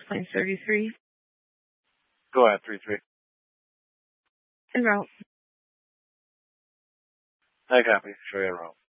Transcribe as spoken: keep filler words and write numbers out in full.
Claim thirty-three. Go ahead, three three. En route. I copy. Show you en route.